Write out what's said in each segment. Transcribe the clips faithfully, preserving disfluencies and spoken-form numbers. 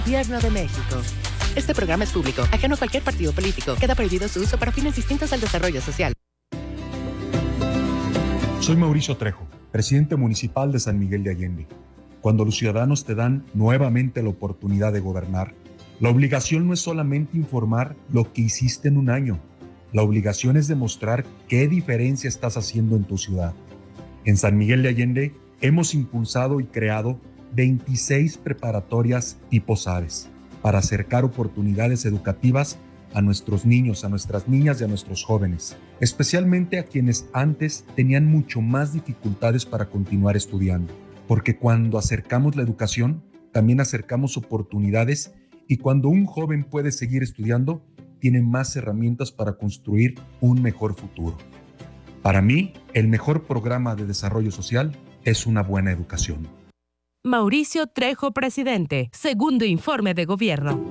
Gobierno de México. Este programa es público, ajeno a cualquier partido político. Queda prohibido su uso para fines distintos al desarrollo social. Soy Mauricio Trejo, presidente municipal de San Miguel de Allende. Cuando los ciudadanos te dan nuevamente la oportunidad de gobernar, la obligación no es solamente informar lo que hiciste en un año. La obligación es demostrar qué diferencia estás haciendo en tu ciudad. En San Miguel de Allende hemos impulsado y creado veintiséis preparatorias tipo SADES para acercar oportunidades educativas a nuestros niños, a nuestras niñas y a nuestros jóvenes, especialmente a quienes antes tenían mucho más dificultades para continuar estudiando, porque cuando acercamos la educación, también acercamos oportunidades, y cuando un joven puede seguir estudiando, tiene más herramientas para construir un mejor futuro. Para mí, el mejor programa de desarrollo social es una buena educación. Mauricio Trejo, presidente. Segundo informe de gobierno.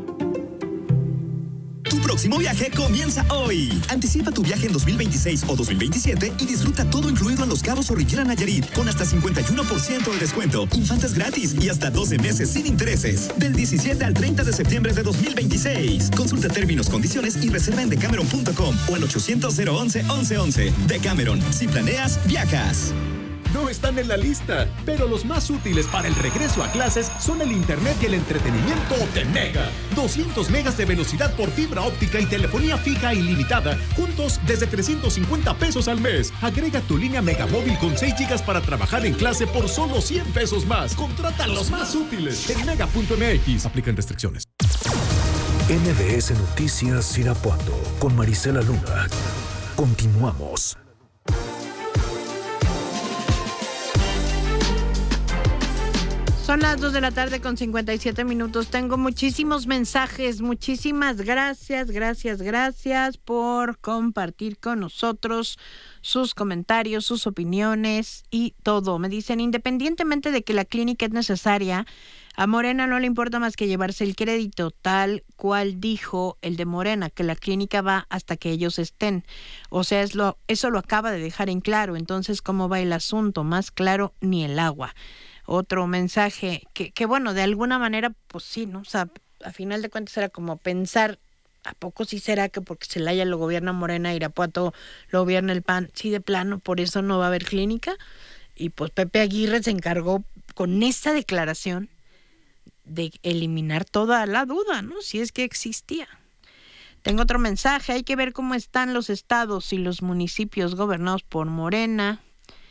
Tu próximo viaje comienza hoy. Anticipa tu viaje en dos mil veintiséis o dos mil veintisiete y disfruta todo incluido en Los Cabos o Riviera Nayarit con hasta cincuenta y uno por ciento de descuento, infantes gratis y hasta doce meses sin intereses. Del diecisiete al treinta de septiembre de dos mil veintiséis. Consulta términos, condiciones y reserva en decameron punto com o al ochocientos cero once once once. Decameron. Si planeas, viajas. No están en la lista, pero los más útiles para el regreso a clases son el internet y el entretenimiento de Mega. doscientos megas de velocidad por fibra óptica y telefonía fija ilimitada, juntos desde trescientos cincuenta pesos al mes. Agrega tu línea Megamóvil con seis gigas para trabajar en clase por solo cien pesos más. Contrata los más útiles en mega punto m x. Aplican restricciones. N B S Noticias Irapuato con Marisela Luna. Continuamos. Son las dos de la tarde con cincuenta y siete minutos. Tengo muchísimos mensajes. Muchísimas gracias, gracias, gracias por compartir con nosotros sus comentarios, sus opiniones y todo. Me dicen, independientemente de que la clínica es necesaria, a Morena no le importa más que llevarse el crédito, tal cual dijo el de Morena, que la clínica va hasta que ellos estén. O sea, es lo, eso lo acaba de dejar en claro. Entonces, ¿cómo va el asunto? Más claro ni el agua. Otro mensaje que, que, bueno, de alguna manera, pues sí, ¿no? O sea, a final de cuentas era como pensar, ¿a poco sí será que porque Celaya lo gobierna Morena, Irapuato lo gobierna el P A N? Sí, de plano, por eso no va a haber clínica. Y pues Pepe Aguirre se encargó con esta declaración de eliminar toda la duda, ¿no? Si es que existía. Tengo otro mensaje, hay que ver cómo están los estados y los municipios gobernados por Morena.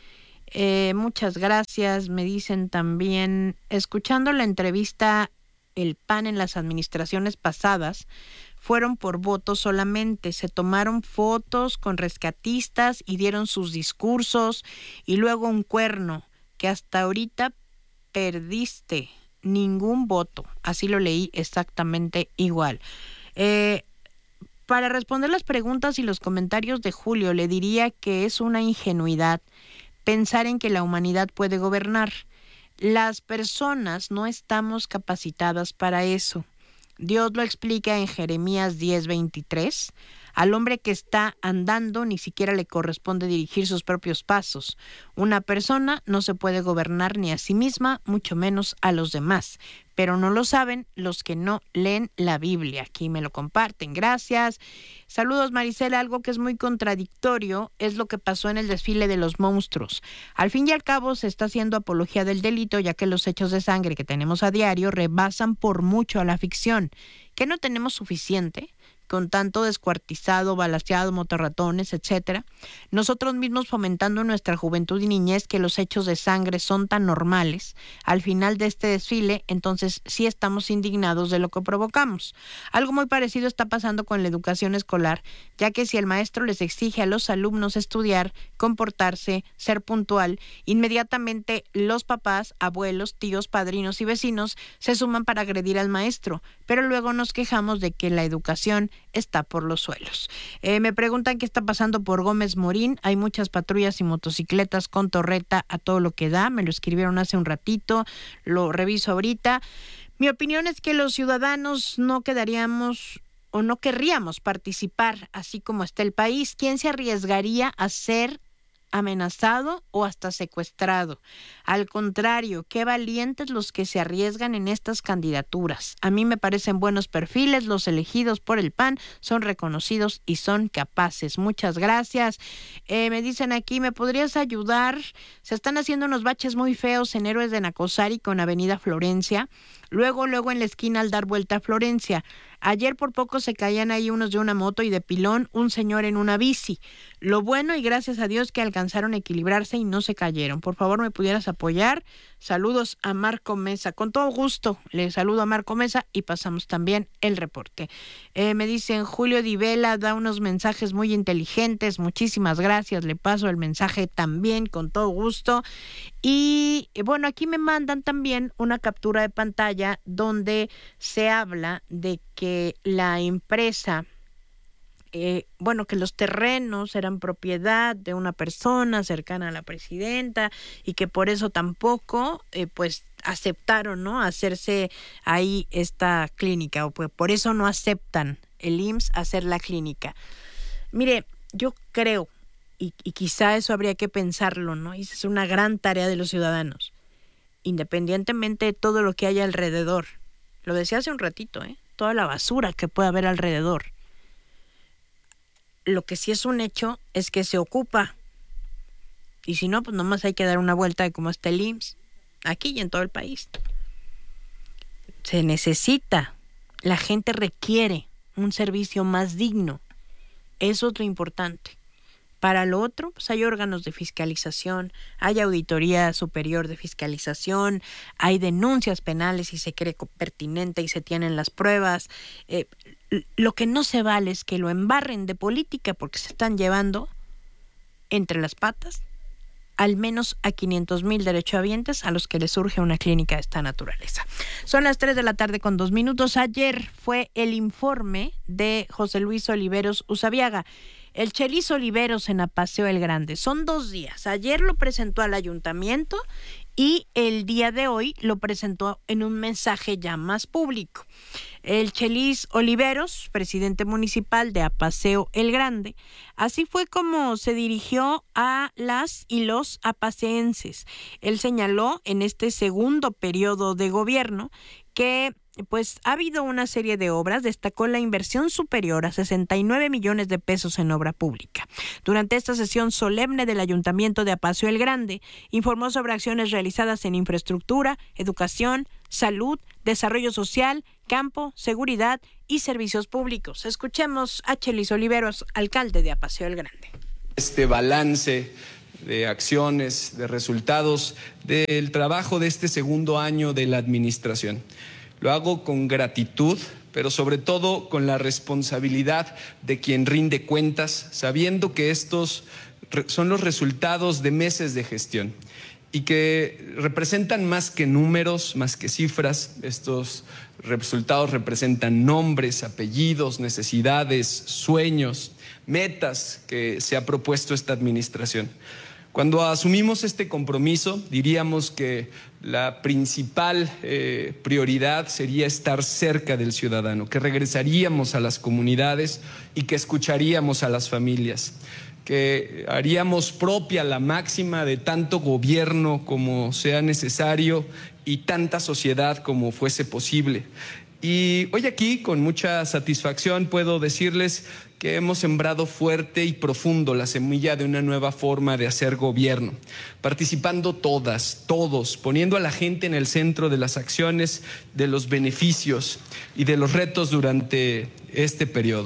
Eh, muchas gracias. Me dicen también, escuchando la entrevista, el P A N en las administraciones pasadas fueron por votos solamente, se tomaron fotos con rescatistas y dieron sus discursos y luego un cuerno que hasta ahorita perdiste ningún voto. Así lo leí exactamente igual. Eh, para responder las preguntas y los comentarios de Julio, le diría que es una ingenuidad pensar en que la humanidad puede gobernar. Las personas no estamos capacitadas para eso. Dios lo explica en Jeremías diez veintitrés. Al hombre que está andando ni siquiera le corresponde dirigir sus propios pasos. Una persona no se puede gobernar ni a sí misma, mucho menos a los demás. Pero no lo saben los que no leen la Biblia. Aquí me lo comparten. Gracias. Saludos, Marisela. Algo que es muy contradictorio es lo que pasó en el desfile de los monstruos. Al fin y al cabo se está haciendo apología del delito, ya que los hechos de sangre que tenemos a diario rebasan por mucho a la ficción. ¿Que no tenemos suficiente? Con tanto descuartizado, balaceado, motorratones, etcétera, nosotros mismos fomentando en nuestra juventud y niñez que los hechos de sangre son tan normales, al final de este desfile, entonces sí estamos indignados de lo que provocamos. Algo muy parecido está pasando con la educación escolar, ya que si el maestro les exige a los alumnos estudiar, comportarse, ser puntual, inmediatamente los papás, abuelos, tíos, padrinos y vecinos se suman para agredir al maestro, pero luego nos quejamos de que la educación está por los suelos. Eh, me preguntan qué está pasando por Gómez Morín. Hay muchas patrullas y motocicletas con torreta a todo lo que da. Me lo escribieron hace un ratito, lo reviso ahorita. Mi opinión es que los ciudadanos no quedaríamos o no querríamos participar así como está el país. ¿Quién se arriesgaría a ser amenazado o hasta secuestrado. Al contrario, qué valientes los que se arriesgan en estas candidaturas. A mí me parecen buenos perfiles, los elegidos por el P A N son reconocidos y son capaces. Muchas gracias. Eh, me dicen aquí, ¿me podrías ayudar? Se están haciendo unos baches muy feos en Héroes de Nacosari con Avenida Florencia. Luego, luego en la esquina al dar vuelta a Florencia. Ayer por poco se caían ahí unos de una moto y de pilón un señor en una bici. Lo bueno y gracias a Dios que alcanzaron a equilibrarse y no se cayeron. Por favor, ¿me pudieras apoyar? Saludos a Marco Mesa. Con todo gusto le saludo a Marco Mesa y pasamos también el reporte. Eh, me dicen, Julio Di Vela da unos mensajes muy inteligentes. Muchísimas gracias. Le paso el mensaje también con todo gusto. Y bueno, aquí me mandan también una captura de pantalla donde se habla de que la empresa, eh, bueno, que los terrenos eran propiedad de una persona cercana a la presidenta y que por eso tampoco, eh, pues, aceptaron, ¿no?, hacerse ahí esta clínica, o pues por eso no aceptan el I M S S hacer la clínica. Mire, yo creo, y, y quizá eso habría que pensarlo, ¿no? Y esa es una gran tarea de los ciudadanos, independientemente de todo lo que haya alrededor. Lo decía hace un ratito, ¿eh? Toda la basura que puede haber alrededor. Lo que sí es un hecho es que se ocupa. Y si no, pues nomás hay que dar una vuelta de cómo está el I M S S, aquí y en todo el país. Se necesita, la gente requiere un servicio más digno. Eso es lo importante. Para lo otro, pues hay órganos de fiscalización, hay auditoría superior de fiscalización, hay denuncias penales si se cree pertinente y se tienen las pruebas. Eh, lo que no se vale es que lo embarren de política porque se están llevando entre las patas al menos a quinientos mil derechohabientes a los que les surge una clínica de esta naturaleza. Son las tres de la tarde con dos minutos. Ayer fue el informe de José Luis Oliveros Usabiaga, el Chelis Oliveros en Apaseo el Grande. Son dos días. Ayer lo presentó al ayuntamiento y el día de hoy lo presentó en un mensaje ya más público. El Chelis Oliveros, presidente municipal de Apaseo el Grande, así fue como se dirigió a las y los apaseenses. Él señaló en este segundo periodo de gobierno que pues ha habido una serie de obras, destacó la inversión superior a sesenta y nueve millones de pesos en obra pública. Durante esta sesión solemne del Ayuntamiento de Apaseo el Grande, informó sobre acciones realizadas en infraestructura, educación, salud, desarrollo social, campo, seguridad y servicios públicos. Escuchemos a Chelis Oliveros, alcalde de Apaseo el Grande. Este balance de acciones, de resultados del trabajo de este segundo año de la administración. Lo hago con gratitud, pero sobre todo con la responsabilidad de quien rinde cuentas, sabiendo que estos son los resultados de meses de gestión y que representan más que números, más que cifras. Estos resultados representan nombres, apellidos, necesidades, sueños, metas que se ha propuesto esta administración. Cuando asumimos este compromiso, diríamos que la principal eh, prioridad sería estar cerca del ciudadano, que regresaríamos a las comunidades y que escucharíamos a las familias, que haríamos propia la máxima de tanto gobierno como sea necesario y tanta sociedad como fuese posible. Y hoy aquí, con mucha satisfacción, puedo decirles que hemos sembrado fuerte y profundo la semilla de una nueva forma de hacer gobierno, participando todas, todos, poniendo a la gente en el centro de las acciones, de los beneficios y de los retos durante este periodo.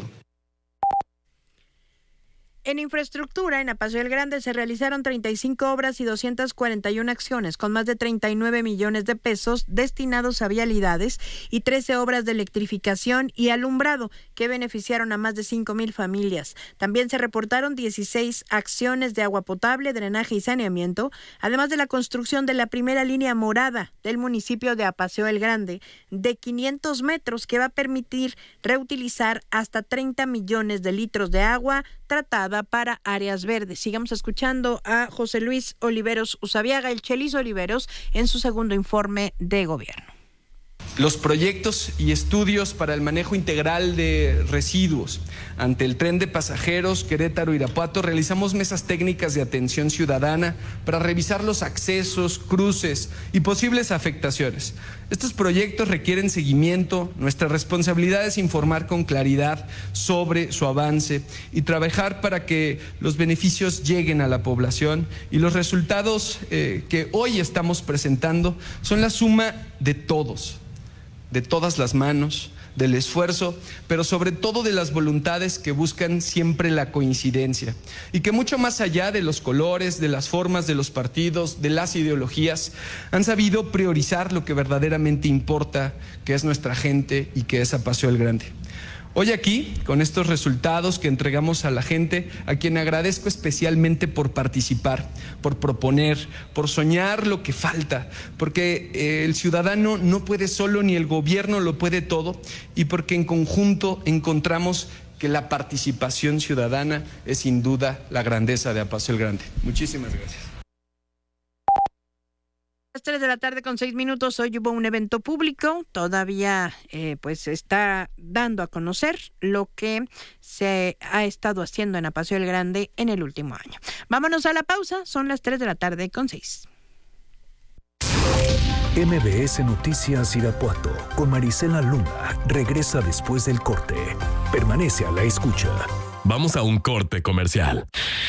En infraestructura, en Apaseo el Grande se realizaron treinta y cinco obras y doscientas cuarenta y una acciones con más de treinta y nueve millones de pesos destinados a vialidades y trece obras de electrificación y alumbrado que beneficiaron a más de cinco mil familias. También se reportaron dieciséis acciones de agua potable, drenaje y saneamiento, además de la construcción de la primera línea morada del municipio de Apaseo el Grande de quinientos metros que va a permitir reutilizar hasta treinta millones de litros de agua tratada para áreas verdes. Sigamos escuchando a José Luis Oliveros Usabiaga, el Chelis Oliveros, en su segundo informe de gobierno. Los proyectos y estudios para el manejo integral de residuos. Ante el tren de pasajeros Querétaro-Irapuato realizamos mesas técnicas de atención ciudadana para revisar los accesos, cruces y posibles afectaciones. Estos proyectos requieren seguimiento. Nuestra responsabilidad es informar con claridad sobre su avance y trabajar para que los beneficios lleguen a la población, y los resultados eh, que hoy estamos presentando son la suma de todos, de todas las manos, del esfuerzo, pero sobre todo de las voluntades que buscan siempre la coincidencia, y que mucho más allá de los colores, de las formas de los partidos, de las ideologías, han sabido priorizar lo que verdaderamente importa, que es nuestra gente y que es a Paseo el Grande. Hoy aquí, con estos resultados que entregamos a la gente, a quien agradezco especialmente por participar, por proponer, por soñar lo que falta, porque eh, el ciudadano no puede solo ni el gobierno lo puede todo, y porque en conjunto encontramos que la participación ciudadana es sin duda la grandeza de A Paseo el Grande. Muchísimas gracias. Las tres de la tarde con seis minutos. Hoy hubo un evento público. Todavía eh, pues está dando a conocer lo que se ha estado haciendo en A Paseo el Grande en el último año. Vámonos a la pausa. Son las tres de la tarde con seis. M B S Noticias Irapuato con Marisela Luna regresa después del corte. Permanece a la escucha. Vamos a un corte comercial.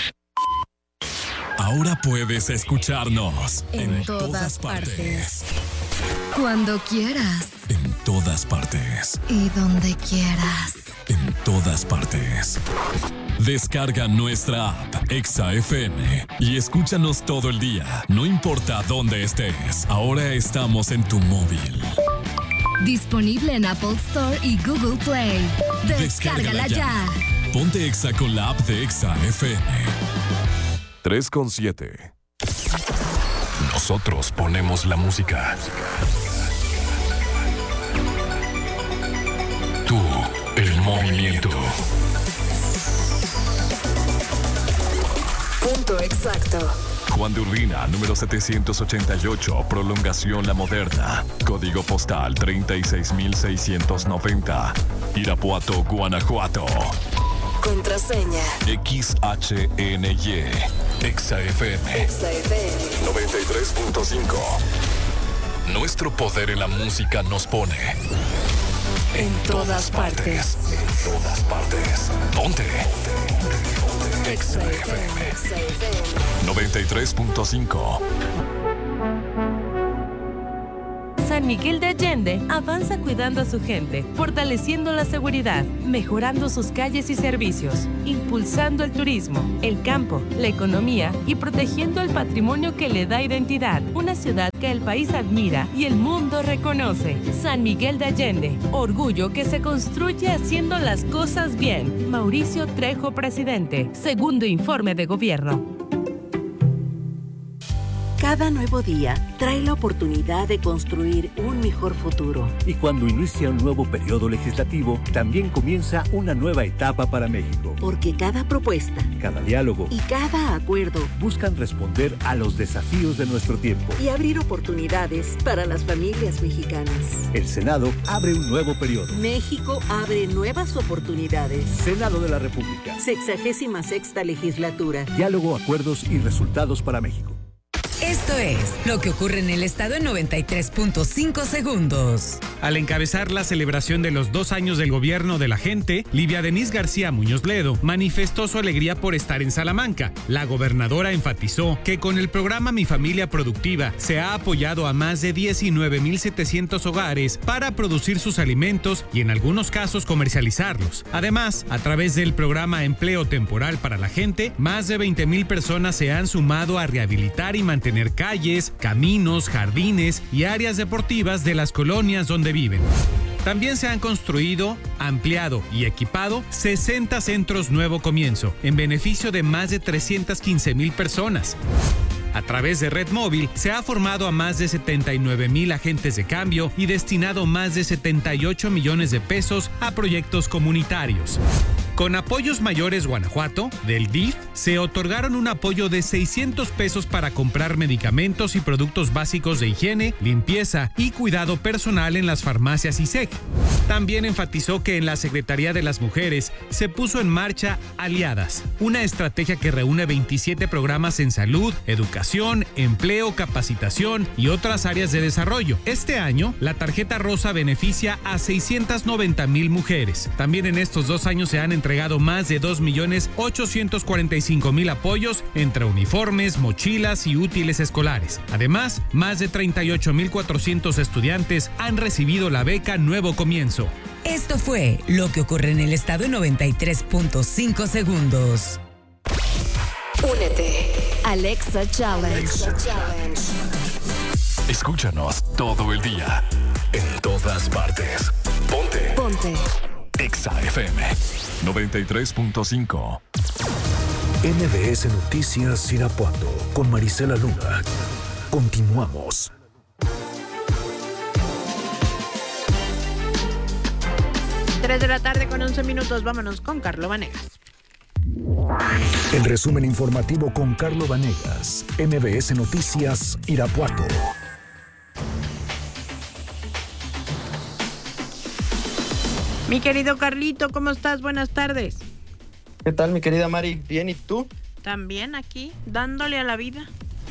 Ahora puedes escucharnos en, en todas, todas partes. partes. Cuando quieras. En todas partes. Y donde quieras. En todas partes. Descarga nuestra app Exa F M y escúchanos todo el día. No importa dónde estés. Ahora estamos en tu móvil. Disponible en Apple Store y Google Play. Descárgala, Descárgala ya. ya. Ponte Exa con la app de Exa F M. tres con siete. Nosotros ponemos la música. Tú, el movimiento. Punto exacto. Juan de Urbina, número setecientos ochenta y ocho, Prolongación La Moderna. Código postal treinta y seis mil seiscientos noventa. Irapuato, Guanajuato. Contraseña X H N Y. Exa F M. Exa F M noventa y tres punto cinco. Nuestro poder en la música nos pone en, en todas, todas partes. partes. En todas partes. Ponte. Exa F M noventa y tres punto cinco. San Miguel de Allende avanza cuidando a su gente, fortaleciendo la seguridad, mejorando sus calles y servicios, impulsando el turismo, el campo, la economía y protegiendo el patrimonio que le da identidad. Una ciudad que el país admira y el mundo reconoce. San Miguel de Allende, orgullo que se construye haciendo las cosas bien. Mauricio Trejo, presidente. Segundo informe de gobierno. Cada nuevo día trae la oportunidad de construir un mejor futuro. Y cuando inicia un nuevo periodo legislativo, también comienza una nueva etapa para México. Porque cada propuesta, cada diálogo y cada acuerdo buscan responder a los desafíos de nuestro tiempo y abrir oportunidades para las familias mexicanas. El Senado abre un nuevo periodo. México abre nuevas oportunidades. Senado de la República. Sexagésima sexta legislatura. Diálogo, acuerdos y resultados para México. Esto es lo que ocurre en el estado en noventa y tres punto cinco segundos. Al encabezar la celebración de los dos años del gobierno de la gente, Livia Denise García Muñoz Ledo manifestó su alegría por estar en Salamanca. La gobernadora enfatizó que con el programa Mi Familia Productiva se ha apoyado a más de diecinueve mil setecientos hogares para producir sus alimentos y en algunos casos comercializarlos. Además, a través del programa Empleo Temporal para la Gente, más de veinte mil personas se han sumado a rehabilitar y mantener tener calles, caminos, jardines y áreas deportivas de las colonias donde viven. También se han construido, ampliado y equipado sesenta centros Nuevo Comienzo, en beneficio de más de trescientas quince mil personas. A través de Red Móvil se ha formado a más de setenta y nueve mil agentes de cambio y destinado más de setenta y ocho millones de pesos a proyectos comunitarios. Con Apoyos Mayores Guanajuato, del D I F, se otorgaron un apoyo de seiscientos pesos para comprar medicamentos y productos básicos de higiene, limpieza y cuidado personal en las farmacias I S E C. También enfatizó que en la Secretaría de las Mujeres se puso en marcha Aliadas, una estrategia que reúne veintisiete programas en salud, educación, empleo, capacitación y otras áreas de desarrollo. Este año, la tarjeta rosa beneficia a seiscientas noventa mil mujeres. También en estos dos años se han entregado más de dos millones ochocientos cuarenta y cinco mil apoyos entre uniformes, mochilas y útiles escolares. Además, más de treinta y ocho mil cuatrocientos estudiantes han recibido la beca Nuevo Comienzo. Esto fue lo que ocurre en el estado en noventa y tres punto cinco segundos. Únete. Alexa Challenge. Alexa Challenge. Escúchanos todo el día, en todas partes. Ponte. Ponte. Exa F M noventa y tres punto cinco. M B S Noticias Irapuato con Marisela Luna. Continuamos. tres de la tarde con once minutos. Vámonos con Carlo Vanegas. El resumen informativo con Carlo Vanegas. M B S Noticias Irapuato. Mi querido Carlito, ¿cómo estás? Buenas tardes. ¿Qué tal, mi querida Mari? ¿Bien? ¿Y tú? También aquí, dándole a la vida.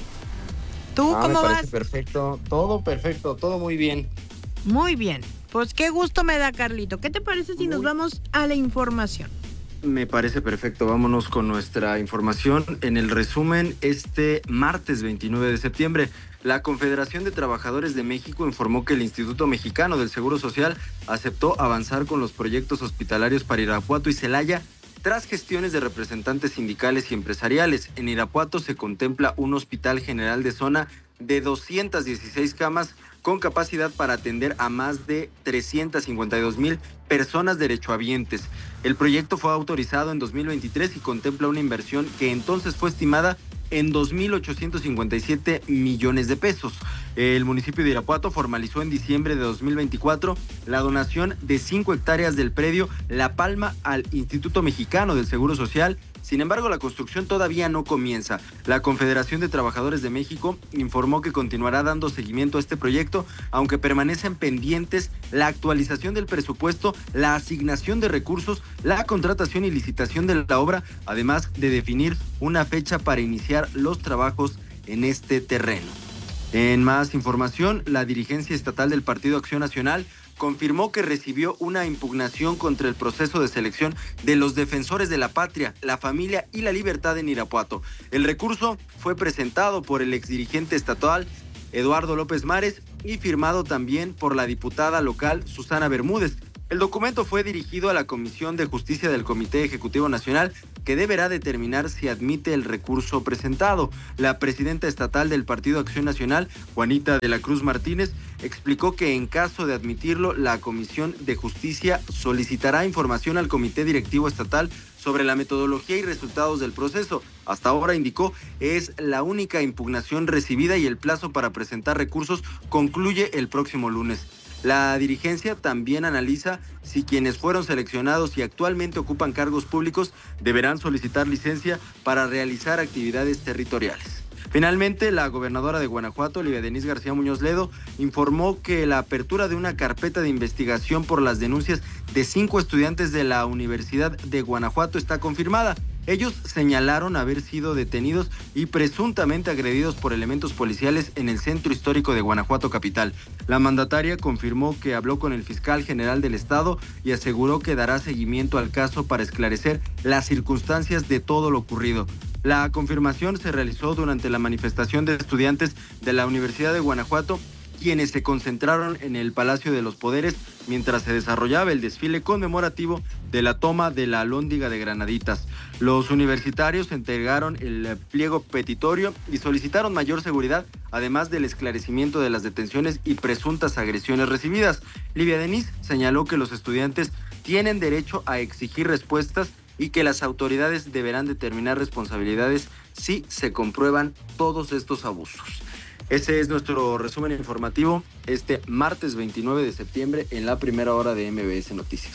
¿Tú ah, cómo me vas? Parece perfecto, todo perfecto, todo muy bien. Muy bien. Pues qué gusto me da, Carlito. ¿Qué te parece si muy... nos vamos a la información? Me parece perfecto. Vámonos con nuestra información. En el resumen, este martes veintinueve de septiembre, la Confederación de Trabajadores de México informó que el Instituto Mexicano del Seguro Social aceptó avanzar con los proyectos hospitalarios para Irapuato y Celaya tras gestiones de representantes sindicales y empresariales. En Irapuato se contempla un hospital general de zona de doscientas dieciséis camas con capacidad para atender a más de trescientas cincuenta y dos mil personas derechohabientes. El proyecto fue autorizado en dos mil veintitrés y contempla una inversión que entonces fue estimada en dos mil ochocientos cincuenta y siete millones de pesos. El municipio de Irapuato formalizó en diciembre de dos mil veinticuatro la donación de cinco hectáreas del predio La Palma al Instituto Mexicano del Seguro Social. Sin embargo, la construcción todavía no comienza. La Confederación de Trabajadores de México informó que continuará dando seguimiento a este proyecto, aunque permanecen pendientes la actualización del presupuesto, la asignación de recursos, la contratación y licitación de la obra, además de definir una fecha para iniciar los trabajos en este terreno. En más información, la dirigencia estatal del Partido Acción Nacional confirmó que recibió una impugnación contra el proceso de selección de los defensores de la patria, la familia y la libertad en Irapuato. El recurso fue presentado por el exdirigente estatal Eduardo López Mares y firmado también por la diputada local Susana Bermúdez. El documento fue dirigido a la Comisión de Justicia del Comité Ejecutivo Nacional, que deberá determinar si admite el recurso presentado. La presidenta estatal del Partido Acción Nacional, Juanita de la Cruz Martínez, explicó que en caso de admitirlo, la Comisión de Justicia solicitará información al Comité Directivo Estatal sobre la metodología y resultados del proceso. Hasta ahora, indicó, es la única impugnación recibida y el plazo para presentar recursos concluye el próximo lunes. La dirigencia también analiza si quienes fueron seleccionados y actualmente ocupan cargos públicos deberán solicitar licencia para realizar actividades territoriales. Finalmente, la gobernadora de Guanajuato, Livia Denisse García Muñoz Ledo, informó que la apertura de una carpeta de investigación por las denuncias de cinco estudiantes de la Universidad de Guanajuato está confirmada. Ellos señalaron haber sido detenidos y presuntamente agredidos por elementos policiales en el centro histórico de Guanajuato capital. La mandataria confirmó que habló con el fiscal general del estado y aseguró que dará seguimiento al caso para esclarecer las circunstancias de todo lo ocurrido. La confirmación se realizó durante la manifestación de estudiantes de la Universidad de Guanajuato, quienes se concentraron en el Palacio de los Poderes mientras se desarrollaba el desfile conmemorativo de la toma de la Alhóndiga de Granaditas. Los universitarios entregaron el pliego petitorio y solicitaron mayor seguridad, además del esclarecimiento de las detenciones y presuntas agresiones recibidas. Livia Denisse señaló que los estudiantes tienen derecho a exigir respuestas y que las autoridades deberán determinar responsabilidades si se comprueban todos estos abusos. Ese es nuestro resumen informativo este martes veintinueve de septiembre en la primera hora de M B S Noticias.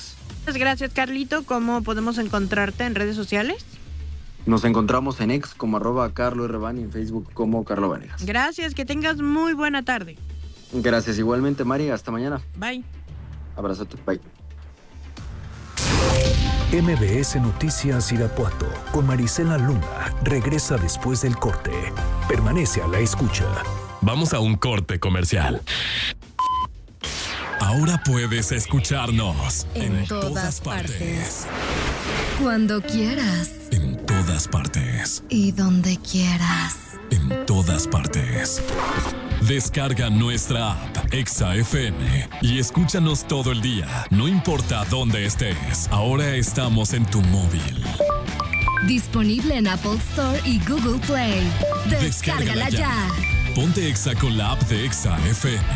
Gracias, Carlito. ¿Cómo podemos encontrarte en redes sociales? Nos encontramos en X como arroba Carlo R. Van y en Facebook como Carlo Vanegas. Gracias, que tengas muy buena tarde. Gracias igualmente, Mari. Hasta mañana. Bye. Abrazote. Bye. M B S Noticias Irapuato con Marisela Luna regresa después del corte. Permanece a la escucha. Vamos a un corte comercial. Ahora puedes escucharnos en, en todas, todas partes. partes. Cuando quieras. En todas partes. Y donde quieras. En todas partes. Descarga nuestra app Exa F M y escúchanos todo el día, no importa dónde estés. Ahora estamos en tu móvil. Disponible en Apple Store y Google Play. Descárgala, Descárgala ya. ya. Ponte Exa con la app de Exa F M.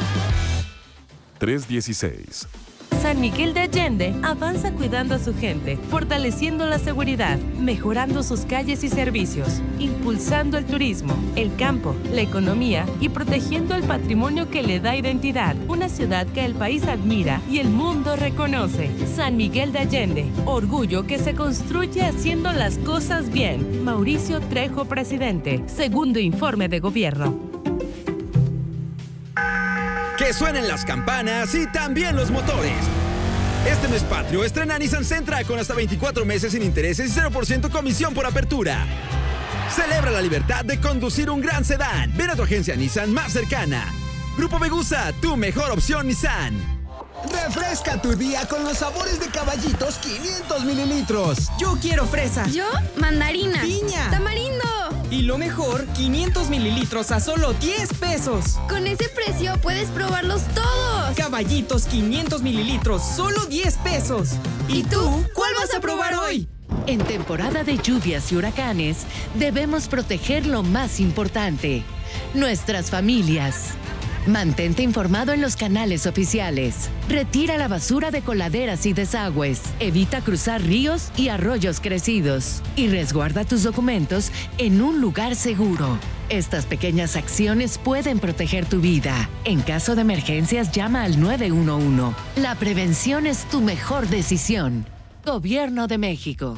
tres dieciséis. San Miguel de Allende avanza cuidando a su gente, fortaleciendo la seguridad, mejorando sus calles y servicios, impulsando el turismo, el campo, la economía y protegiendo el patrimonio que le da identidad. Una ciudad que el país admira y el mundo reconoce. San Miguel de Allende, orgullo que se construye haciendo las cosas bien. Mauricio Trejo, presidente. Segundo informe de gobierno. Que suenen las campanas y también los motores. Este mes patrio estrena Nissan Sentra con hasta veinticuatro meses sin intereses y cero por ciento comisión por apertura. Celebra la libertad de conducir un gran sedán. Ven a tu agencia Nissan más cercana. Grupo Megusa, tu mejor opción Nissan. Refresca tu día con los sabores de Caballitos quinientos mililitros. Yo quiero fresa. Yo, mandarina. Piña. Tamarindo. Y lo mejor, quinientos mililitros a solo diez pesos. Con ese precio puedes probarlos todos. Caballitos quinientos mililitros, solo diez pesos. ¿Y tú, cuál vas a probar hoy? En temporada de lluvias y huracanes, debemos proteger lo más importante, nuestras familias. Mantente informado en los canales oficiales. Retira la basura de coladeras y desagües. Evita cruzar ríos y arroyos crecidos. Y resguarda tus documentos en un lugar seguro. Estas pequeñas acciones pueden proteger tu vida. En caso de emergencias, llama al nueve uno uno. La prevención es tu mejor decisión. Gobierno de México.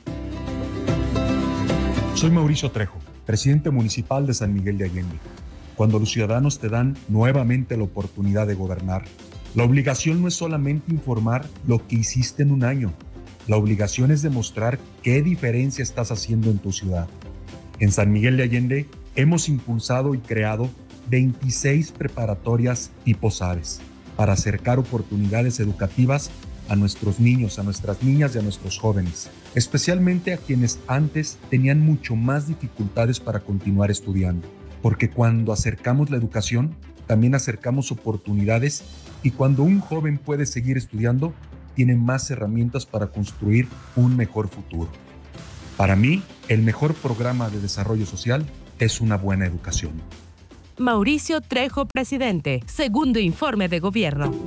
Soy Mauricio Trejo, presidente municipal de San Miguel de Allende. Cuando los ciudadanos te dan nuevamente la oportunidad de gobernar, la obligación no es solamente informar lo que hiciste en un año. La obligación es demostrar qué diferencia estás haciendo en tu ciudad. En San Miguel de Allende hemos impulsado y creado veintiséis preparatorias tipo SADES para acercar oportunidades educativas a nuestros niños, a nuestras niñas y a nuestros jóvenes, especialmente a quienes antes tenían mucho más dificultades para continuar estudiando. Porque cuando acercamos la educación, también acercamos oportunidades y cuando un joven puede seguir estudiando, tiene más herramientas para construir un mejor futuro. Para mí, el mejor programa de desarrollo social es una buena educación. Mauricio Trejo, presidente. Segundo informe de gobierno.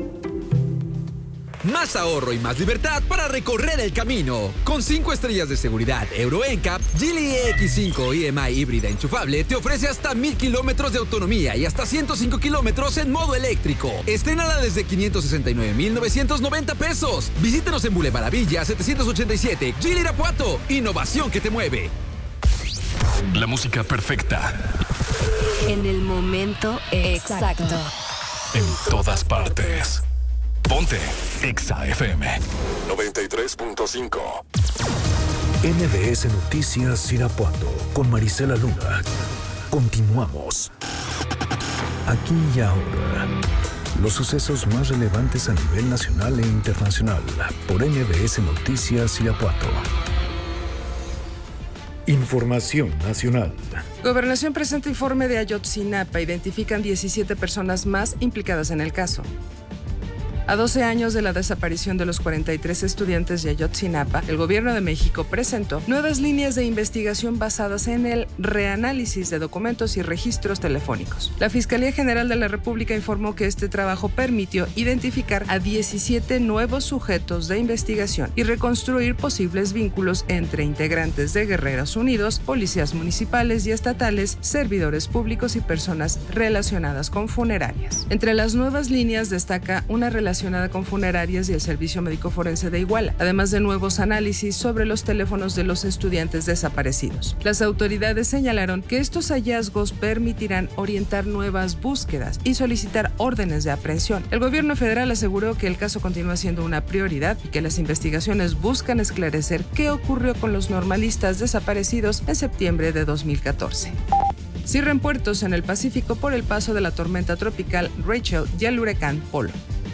Más ahorro y más libertad para recorrer el camino. Con cinco estrellas de seguridad Euro N C A P, Geely E X cinco I M I híbrida enchufable te ofrece hasta mil kilómetros de autonomía y hasta ciento cinco kilómetros en modo eléctrico. Estrénala desde quinientos sesenta y nueve mil novecientos noventa pesos. Visítanos en Boulevard Villa setecientos ochenta y siete, Geely Irapuato. Innovación que te mueve. La música perfecta. En el momento exacto. En todas partes. Ponte Exa F M noventa y tres punto cinco. M B S Noticias Irapuato con Marisela Luna. Continuamos. Aquí y ahora. Los sucesos más relevantes a nivel nacional e internacional por M B S Noticias Irapuato. Información nacional. Gobernación presenta informe de Ayotzinapa. Identifican diecisiete personas más implicadas en el caso. A doce años de la desaparición de los cuarenta y tres estudiantes de Ayotzinapa, el Gobierno de México presentó nuevas líneas de investigación basadas en el reanálisis de documentos y registros telefónicos. La Fiscalía General de la República informó que este trabajo permitió identificar a diecisiete nuevos sujetos de investigación y reconstruir posibles vínculos entre integrantes de Guerreros Unidos, policías municipales y estatales, servidores públicos y personas relacionadas con funerarias. Entre las nuevas líneas destaca una relación relacionada con funerarias y el Servicio Médico Forense de Iguala, además de nuevos análisis sobre los teléfonos de los estudiantes desaparecidos. Las autoridades señalaron que estos hallazgos permitirán orientar nuevas búsquedas y solicitar órdenes de aprehensión. El gobierno federal aseguró que el caso continúa siendo una prioridad y que las investigaciones buscan esclarecer qué ocurrió con los normalistas desaparecidos en septiembre de dos mil catorce. Cierran puertos en el Pacífico por el paso de la tormenta tropical Rachel y el huracán Polo.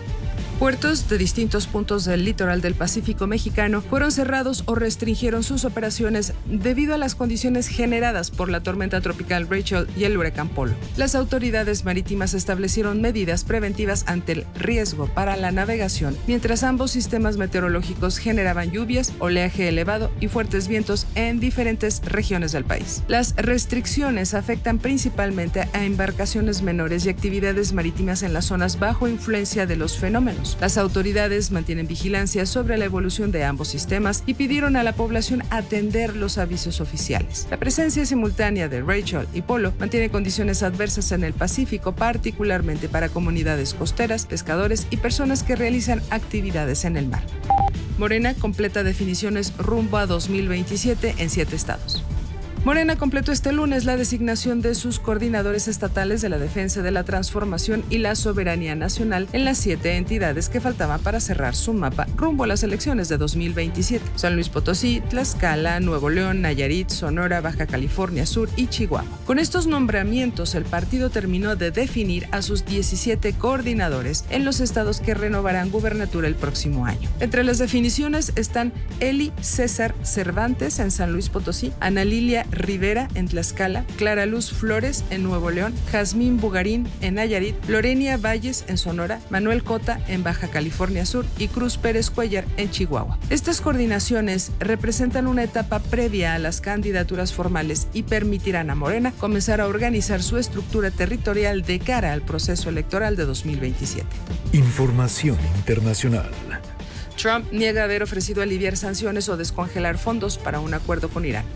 Puertos de distintos puntos del litoral del Pacífico mexicano fueron cerrados o restringieron sus operaciones debido a las condiciones generadas por la tormenta tropical Rachel y el huracán Polo. Las autoridades marítimas establecieron medidas preventivas ante el riesgo para la navegación, mientras ambos sistemas meteorológicos generaban lluvias, oleaje elevado y fuertes vientos en diferentes regiones del país. Las restricciones afectan principalmente a embarcaciones menores y actividades marítimas en las zonas bajo influencia de los fenómenos. Las autoridades mantienen vigilancia sobre la evolución de ambos sistemas y pidieron a la población atender los avisos oficiales. La presencia simultánea de Rachel y Polo mantiene condiciones adversas en el Pacífico, particularmente para comunidades costeras, pescadores y personas que realizan actividades en el mar. Morena completa definiciones rumbo a dos mil veintisiete en siete estados. Morena completó este lunes la designación de sus coordinadores estatales de la defensa de la transformación y la soberanía nacional en las siete entidades que faltaban para cerrar su mapa rumbo a las elecciones de dos mil veintisiete. San Luis Potosí, Tlaxcala, Nuevo León, Nayarit, Sonora, Baja California Sur y Chihuahua. Con estos nombramientos, el partido terminó de definir a sus diecisiete coordinadores en los estados que renovarán gubernatura el próximo año. Entre las definiciones están Eli César Cervantes en San Luis Potosí, Ana Lilia Rivera en Tlaxcala, Clara Luz Flores en Nuevo León, Jazmín Bugarín en Nayarit, Lorenia Valles en Sonora, Manuel Cota en Baja California Sur y Cruz Pérez Cuellar en Chihuahua. Estas coordinaciones representan una etapa previa a las candidaturas formales y permitirán a Morena comenzar a organizar su estructura territorial de cara al proceso electoral de dos mil veintisiete. Información internacional. Trump niega haber ofrecido aliviar sanciones o descongelar fondos para un acuerdo con Irán.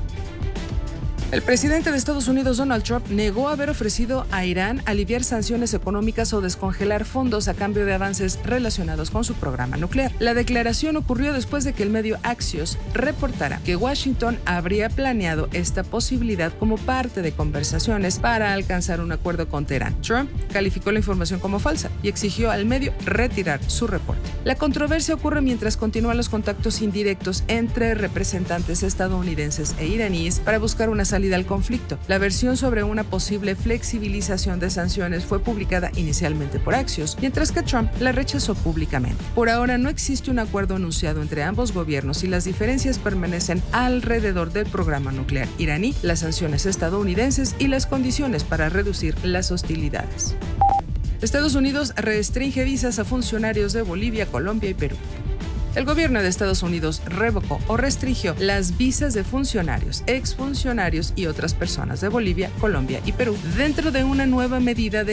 El presidente de Estados Unidos, Donald Trump, negó haber ofrecido a Irán aliviar sanciones económicas o descongelar fondos a cambio de avances relacionados con su programa nuclear. La declaración ocurrió después de que el medio Axios reportara que Washington habría planeado esta posibilidad como parte de conversaciones para alcanzar un acuerdo con Teherán. Trump calificó la información como falsa y exigió al medio retirar su reporte. La controversia ocurre mientras continúan los contactos indirectos entre representantes estadounidenses e iraníes para buscar una salida al conflicto. La versión sobre una posible flexibilización de sanciones fue publicada inicialmente por Axios, mientras que Trump la rechazó públicamente. Por ahora no existe un acuerdo anunciado entre ambos gobiernos y las diferencias permanecen alrededor del programa nuclear iraní, las sanciones estadounidenses y las condiciones para reducir las hostilidades. Estados Unidos restringe visas a funcionarios de Bolivia, Colombia y Perú. El gobierno de Estados Unidos revocó o restringió las visas de funcionarios, exfuncionarios y otras personas de Bolivia, Colombia y Perú dentro de una nueva medida de